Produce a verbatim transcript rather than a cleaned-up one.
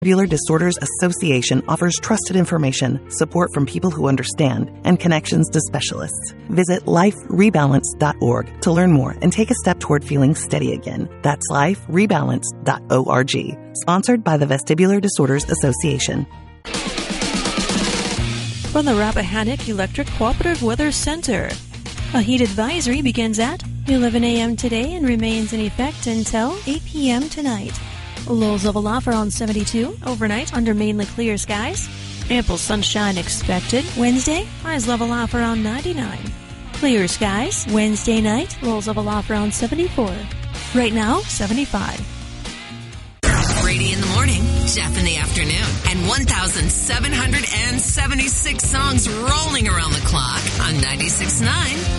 Vestibular Disorders Association offers trusted information, support from people who understand, and connections to specialists. Visit life rebalance dot org to learn more and take a step toward feeling steady again. That's life rebalance dot org. Sponsored by the Vestibular Disorders Association. From the Rappahannock Electric Cooperative Weather Center. A heat advisory begins at eleven a.m. today and remains in effect until eight p.m. tonight. Lows level off around seventy-two. Overnight under mainly clear skies. Ample sunshine expected. Wednesday, highs level off around ninety-nine. Clear skies. Wednesday night, lows level off around seventy-four. Right now, seventy-five. Brady in the morning, Jeff in the afternoon, and one thousand seven hundred seventy-six songs rolling around the clock on ninety-six point nine